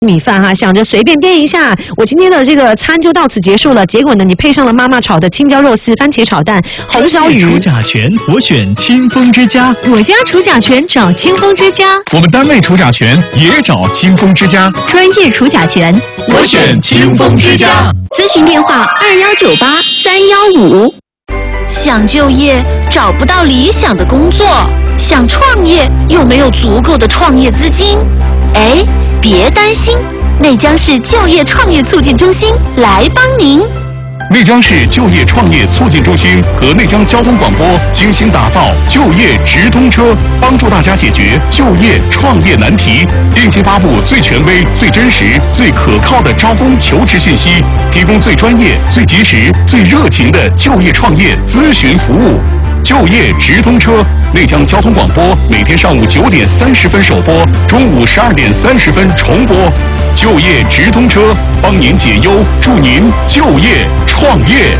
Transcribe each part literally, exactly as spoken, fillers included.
米饭哈，想着随便掂一下，我今天的这个餐就到此结束了。结果呢，你配上了妈妈炒的青椒肉丝、番茄炒蛋、红烧鱼。 除甲醛，我选清风之家。 我家除甲醛找清风之家。 我们单位除甲醛也找清风之家。 专业除甲醛， 我选清风之家。 咨询电话二幺九八三幺五。 想就业找不到理想的工作，想创业又没有足够的创业资金。哎，别担心，内江市就业创业促进中心来帮您。 内江市就业创业促进中心和内江交通广播精心打造就业直通车，帮助大家解决就业创业难题，定期发布最权威、最真实、最可靠的招工求职信息，提供最专业、最及时、最热情的就业创业咨询服务。就业直通车，内江交通广播每天上午九点三十分首播，中午十二点三十分重播。就业直通车，帮您解忧，助您就业创业。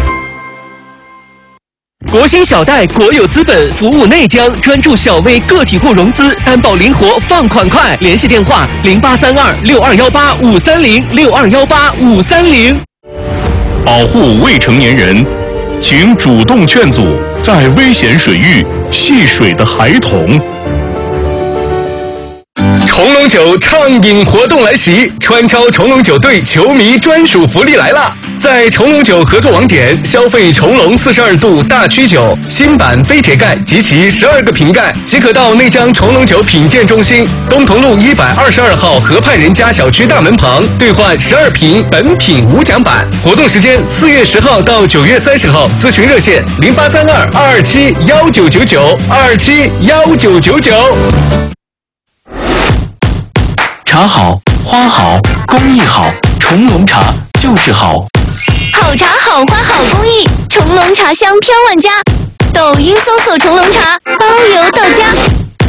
国兴小贷国有资本服务内江，专注小微个体户融资，担保灵活，放款快。联系电话零八三二六二幺八五三零六二幺八五三零。 保护未成年人，请主动劝阻在危险水域戏水的孩童。 重龙酒畅饮活动来袭，川超重龙酒队球迷专属福利来了！在重龙酒合作网点消费重龙四十二度大曲酒新版非铁盖及其十二个瓶盖，即可到内江重龙酒品鉴中心东同路一百二十二号河畔人家小区大门旁兑换十二瓶本品无奖版。活动时间四月十号到九月三十号，咨询热线零八三二二二七幺九九九二七幺九九九。 茶好，花好，工艺好，重龙茶就是好。 好茶好花好工艺，重龙茶香飘万家。抖音搜索重龙茶，包邮到家。